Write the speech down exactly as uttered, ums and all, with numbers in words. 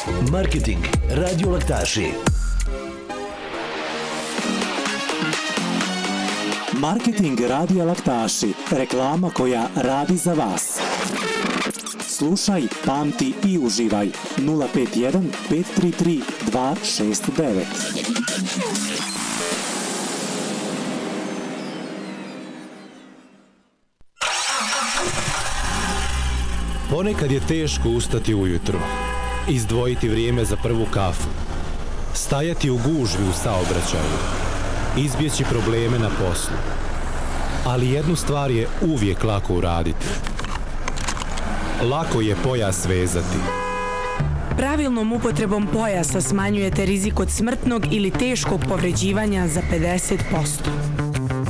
Marketing Radio Laktaši. Marketing Radija Laktaši. Reklama koja radi za vas. Slušaj, pamti i uživaj. nula pet jedan pet tri tri dva šest devet. Ponekad je teško ustati ujutro, izdvojiti vrijeme za prvu kafu, stajati u gužvi u saobraćaju, izbjeći probleme na poslu. Ali jednu stvar je uvijek lako uraditi. Lako je pojas vezati. Pravilnom upotrebom pojasa smanjujete rizik od smrtnog ili teškog povređivanja za pedeset posto.